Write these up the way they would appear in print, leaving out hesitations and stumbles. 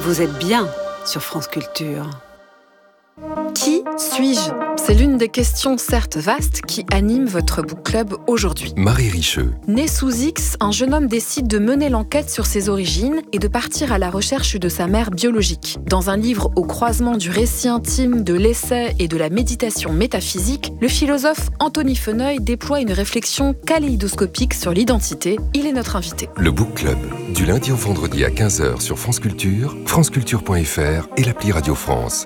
Vous êtes bien sur France Culture. Qui suis-je ? C'est l'une des questions certes vastes qui anime votre book club aujourd'hui. Marie Richeux. Né sous X, un jeune homme décide de mener l'enquête sur ses origines et de partir à la recherche de sa mère biologique. Dans un livre au croisement du récit intime, de l'essai et de la méditation métaphysique, le philosophe Anthony Feneuil déploie une réflexion kaléidoscopique sur l'identité. Il est notre invité. Le book club, du lundi au vendredi à 15h sur France Culture, franceculture.fr et l'appli Radio France.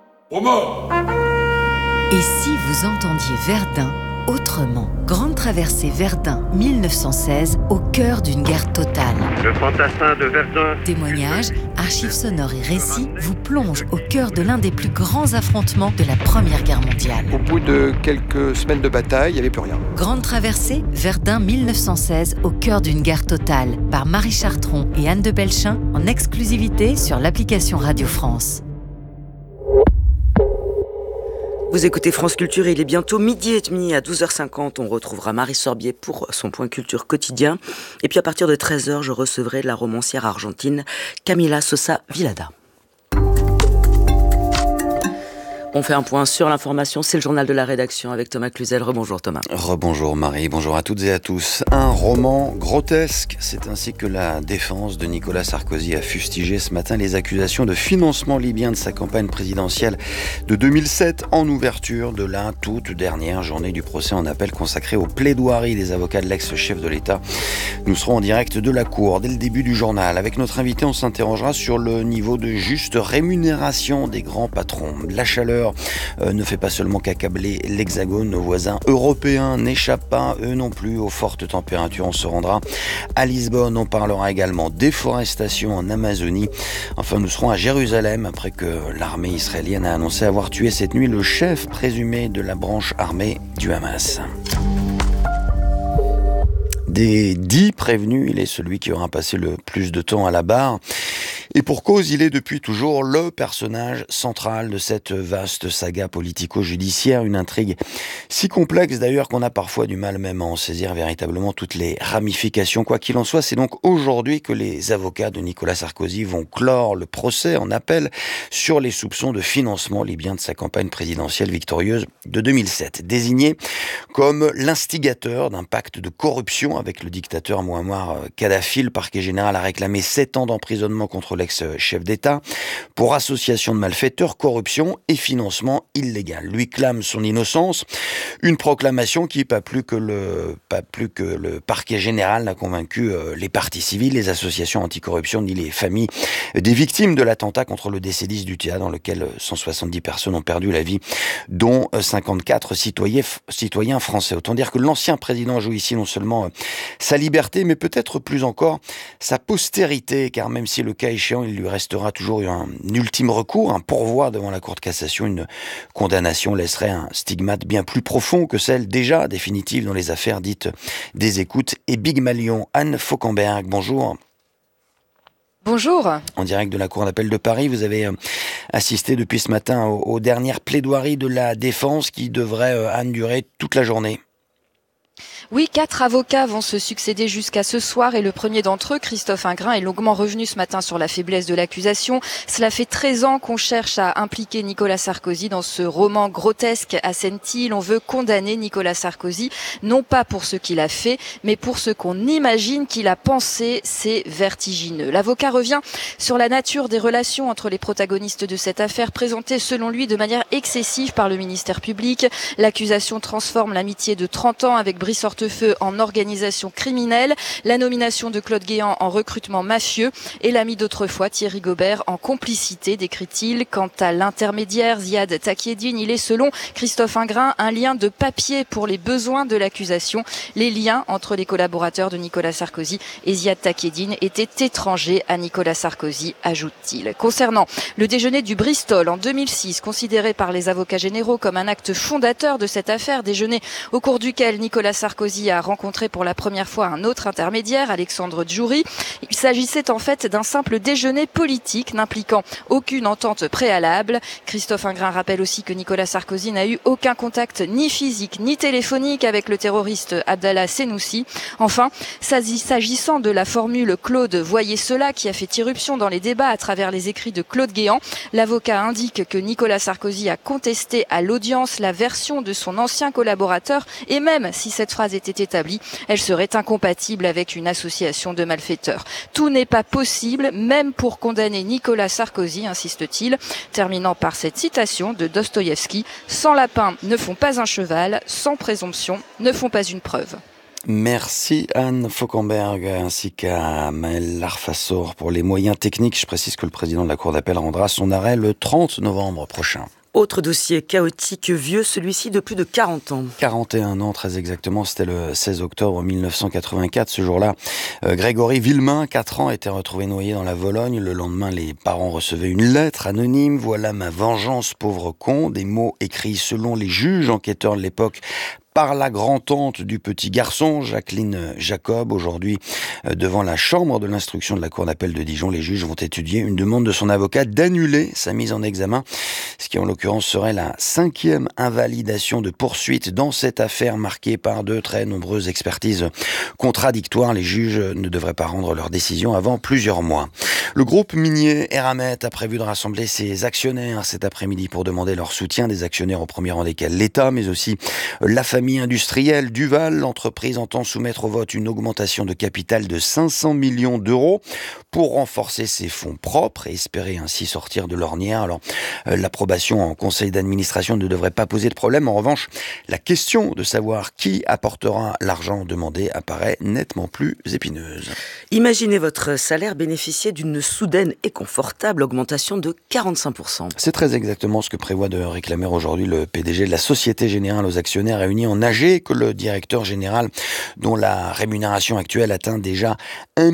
Et si vous entendiez Verdun autrement ? Grande traversée Verdun 1916, au cœur d'une guerre totale. Le fantassin de Verdun. Témoignages, archives sonores et récits vous plongent au cœur de l'un des plus grands affrontements de la Première Guerre mondiale. Au bout de quelques semaines de bataille, il n'y avait plus rien. Grande traversée Verdun 1916, au cœur d'une guerre totale, par Marie Chartron et Anne de Belchin, en exclusivité sur l'application Radio France. Vous écoutez France Culture et il est bientôt 12h30 à 12h50. On retrouvera Marie Sorbier pour son point culture quotidien. Et puis à partir de 13h, je recevrai la romancière argentine Camila Sosa Vilada. On fait un point sur l'information, c'est le journal de la rédaction avec Thomas Cluzel. Rebonjour Thomas. Rebonjour Marie, bonjour à toutes et à tous. Un roman grotesque, c'est ainsi que la défense de Nicolas Sarkozy a fustigé ce matin les accusations de financement libyen de sa campagne présidentielle de 2007 en ouverture de la toute dernière journée du procès en appel consacré aux plaidoiries des avocats de l'ex-chef de l'État. Nous serons en direct de la Cour dès le début du journal. Avec notre invité, on s'interrogera sur le niveau de juste rémunération des grands patrons. La chaleur ne fait pas seulement qu'accabler l'Hexagone, nos voisins européens n'échappent pas, eux non plus, aux fortes températures. On se rendra à Lisbonne, on parlera également déforestation en Amazonie. Enfin, nous serons à Jérusalem après que l'armée israélienne a annoncé avoir tué cette nuit le chef présumé de la branche armée du Hamas. Des 10 prévenus, il est celui qui aura passé le plus de temps à la barre. Et pour cause, il est depuis toujours le personnage central de cette vaste saga politico-judiciaire, une intrigue si complexe d'ailleurs qu'on a parfois du mal même à en saisir véritablement toutes les ramifications. Quoi qu'il en soit, c'est donc aujourd'hui que les avocats de Nicolas Sarkozy vont clore le procès en appel sur les soupçons de financement libyen de sa campagne présidentielle victorieuse de 2007. Désigné comme l'instigateur d'un pacte de corruption avec le dictateur Mouammar Kadhafi, le parquet général a réclamé 7 ans d'emprisonnement contre l'ex-chef d'État pour association de malfaiteurs, corruption et financement illégal. Lui clame son innocence, une proclamation qui, pas plus que le parquet général n'a convaincu les partis civils, les associations anticorruption ni les familles des victimes de l'attentat contre le DC-10 d'Utea dans lequel 170 personnes ont perdu la vie, dont 54 citoyens français. Autant dire que l'ancien président joue ici non seulement sa liberté, mais peut-être plus encore sa postérité, car même si le cas échéant, il lui restera toujours un ultime recours, un pourvoi devant la Cour de cassation, une condamnation laisserait un stigmate bien plus profond que celle déjà définitive dans les affaires dites des écoutes et Big Malion. Anne Fauquemberg, bonjour. Bonjour. En direct de la Cour d'appel de Paris, vous avez assisté depuis ce matin aux dernières plaidoiries de la défense qui devraient durer toute la journée. Oui, 4 avocats vont se succéder jusqu'à ce soir et le premier d'entre eux, Christophe Ingrand, est longuement revenu ce matin sur la faiblesse de l'accusation. Cela fait 13 ans qu'on cherche à impliquer Nicolas Sarkozy dans ce roman grotesque, assène-t-il. On veut condamner Nicolas Sarkozy, non pas pour ce qu'il a fait, mais pour ce qu'on imagine qu'il a pensé. C'est vertigineux. L'avocat revient sur la nature des relations entre les protagonistes de cette affaire, présentée selon lui de manière excessive par le ministère public. L'accusation transforme l'amitié de 30 ans avec Brice Hortefeux en organisation criminelle, la nomination de Claude Guéant en recrutement mafieux et l'ami d'autrefois Thierry Gobert en complicité, décrit-il. Quant à l'intermédiaire Ziad Takieddine, il est selon Christophe Ingrand un lien de papier pour les besoins de l'accusation. Les liens entre les collaborateurs de Nicolas Sarkozy et Ziad Takieddine étaient étrangers à Nicolas Sarkozy, ajoute-t-il. Concernant le déjeuner du Bristol en 2006, considéré par les avocats généraux comme un acte fondateur de cette affaire, déjeuner au cours duquel Nicolas Sarkozy Sarkozy a rencontré pour la première fois un autre intermédiaire, Alexandre Djouri. Il s'agissait en fait d'un simple déjeuner politique n'impliquant aucune entente préalable. Christophe Ingrand rappelle aussi que Nicolas Sarkozy n'a eu aucun contact ni physique ni téléphonique avec le terroriste Abdallah Senoussi. Enfin, s'agissant de la formule « Claude, voyez cela » qui a fait irruption dans les débats à travers les écrits de Claude Guéant, l'avocat indique que Nicolas Sarkozy a contesté à l'audience la version de son ancien collaborateur et même si cette phrase était établie, elle serait incompatible avec une association de malfaiteurs. Tout n'est pas possible, même pour condamner Nicolas Sarkozy, insiste-t-il, terminant par cette citation de Dostoïevski « Sans lapin ne font pas un cheval, sans présomption ne font pas une preuve ». Merci Anne Fauquemberg ainsi qu'à Maël Larfassor pour les moyens techniques. Je précise que le président de la Cour d'appel rendra son arrêt le 30 novembre prochain. Autre dossier chaotique vieux, celui-ci de plus de 40 ans. 41 ans très exactement, c'était le 16 octobre 1984. Ce jour-là, Grégory Villemain, 4 ans, était retrouvé noyé dans la Vologne. Le lendemain, les parents recevaient une lettre anonyme. « Voilà ma vengeance, pauvre con », des mots écrits selon les juges enquêteurs de l'époque par la grand-tante du petit garçon, Jacqueline Jacob. Aujourd'hui, devant la chambre de l'instruction de la Cour d'appel de Dijon, les juges vont étudier une demande de son avocat d'annuler sa mise en examen, ce qui en l'occurrence serait la 5e invalidation de poursuite dans cette affaire marquée par de très nombreuses expertises contradictoires. Les juges ne devraient pas rendre leur décision avant plusieurs mois. Le groupe minier Eramet a prévu de rassembler ses actionnaires cet après-midi pour demander leur soutien, des actionnaires au premier rang desquels l'État, mais aussi la famille industrielle Duval. L'entreprise entend soumettre au vote une augmentation de capital de 500 millions d'euros pour renforcer ses fonds propres et espérer ainsi sortir de l'ornière. Alors, l'approbation en conseil d'administration ne devrait pas poser de problème. En revanche, la question de savoir qui apportera l'argent demandé apparaît nettement plus épineuse. Imaginez votre salaire bénéficier d'une soudaine et confortable augmentation de 45%. C'est très exactement ce que prévoit de réclamer aujourd'hui le PDG de la Société Générale aux actionnaires réunis en AG, que le directeur général, dont la rémunération actuelle atteint déjà 1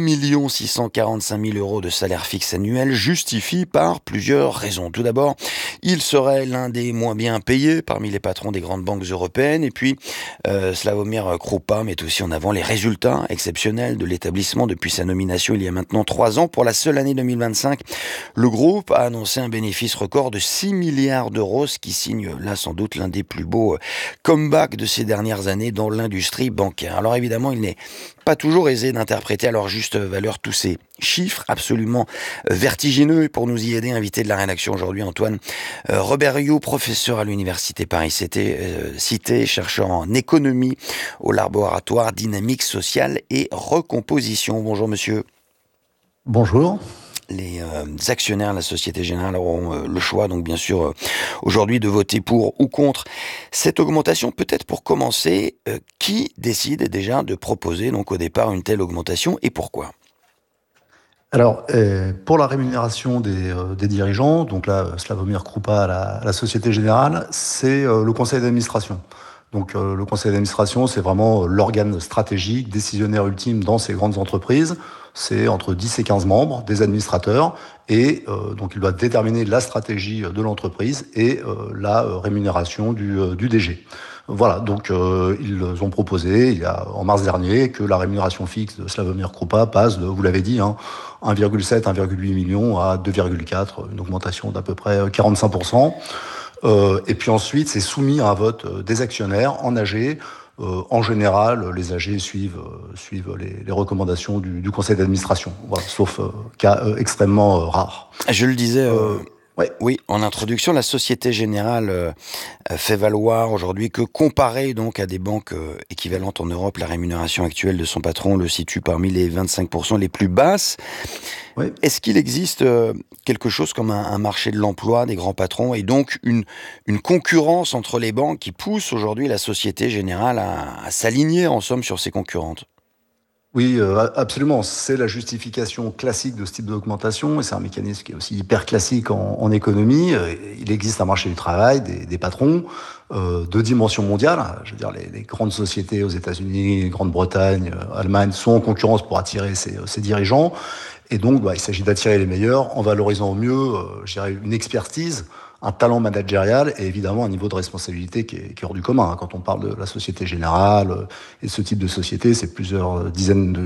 645 000 euros de salaire fixe annuel, justifie par plusieurs raisons. Tout d'abord, il serait l'un des moins bien payés parmi les patrons des grandes banques européennes. Et puis, Slawomir Krupa met aussi en avant les résultats exceptionnels de l'établissement depuis sa nomination il y a maintenant 3 ans. Pour la seule année 2025, le groupe a annoncé un bénéfice record de 6 milliards d'euros, ce qui signe là sans doute l'un des plus beaux comebacks de ces dernières années dans l'industrie bancaire. Alors évidemment, il n'est pas toujours aisé d'interpréter à leur juste valeur tous ces chiffres absolument vertigineux. Et pour nous y aider, invité de la rédaction aujourd'hui, Antoine Robert-Rioux, professeur à l'université Paris-Cité, chercheur en économie au laboratoire dynamique sociale et recomposition. Bonjour monsieur. Bonjour. Les actionnaires de la Société Générale auront le choix, donc bien sûr, aujourd'hui de voter pour ou contre cette augmentation. Peut-être pour commencer, qui décide déjà de proposer donc au départ une telle augmentation et pourquoi ? Alors, pour la rémunération des dirigeants, donc là, Slawomir Krupa à la Société Générale, c'est le conseil d'administration. Donc le conseil d'administration, c'est vraiment l'organe stratégique, décisionnaire ultime dans ces grandes entreprises. C'est entre 10 et 15 membres, des administrateurs, et donc il doit déterminer la stratégie de l'entreprise et la rémunération du DG. Voilà, donc ils ont proposé en mars dernier que la rémunération fixe de Slawomir Krupa passe de, vous l'avez dit, 1,7, 1,8 million à 2,4, une augmentation d'à peu près 45%. Et puis ensuite, c'est soumis à un vote des actionnaires en AG. En général, les AG suivent les recommandations du conseil d'administration, voilà, sauf cas extrêmement rares. Je le disais... Ouais. Oui, en introduction, la Société Générale fait valoir aujourd'hui que comparé donc à des banques équivalentes en Europe, la rémunération actuelle de son patron le situe parmi les 25% les plus basses. Oui. Est-ce qu'il existe quelque chose comme un marché de l'emploi des grands patrons et donc une concurrence entre les banques qui pousse aujourd'hui la Société Générale à s'aligner en somme sur ses concurrentes ? Oui, absolument. C'est la justification classique de ce type d'augmentation et c'est un mécanisme qui est aussi hyper classique en économie. Il existe un marché du travail, des patrons de dimension mondiale. Je veux dire, les grandes sociétés aux États-Unis, Grande-Bretagne, Allemagne sont en concurrence pour attirer ces dirigeants. Et donc, il s'agit d'attirer les meilleurs en valorisant au mieux, je dirais, une expertise un talent managérial et évidemment un niveau de responsabilité qui est hors du commun. Quand on parle de la Société Générale et ce type de société, c'est plusieurs dizaines